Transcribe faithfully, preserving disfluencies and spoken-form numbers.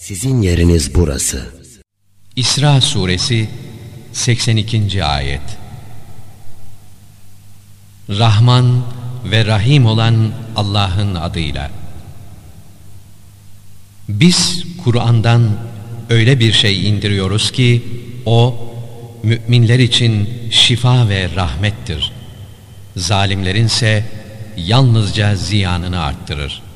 Sizin yeriniz burası. İsra Suresi seksen ikinci Ayet. Rahman ve Rahim olan Allah'ın adıyla. Biz Kur'an'dan öyle bir şey indiriyoruz ki o müminler için şifa ve rahmettir. Zalimlerinse yalnızca ziyanını arttırır.